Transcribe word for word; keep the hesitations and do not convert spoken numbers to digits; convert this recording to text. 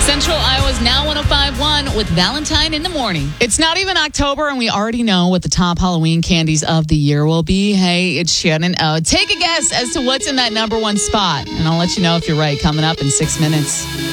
Central Iowa's Now one oh five point one with Valentine in the morning. It's not even October, and we already know what the top Halloween candies of the year will be. Hey, it's Shannon. Uh, take a guess as to what's in that number one spot, and I'll let you know if you're right coming up in six minutes.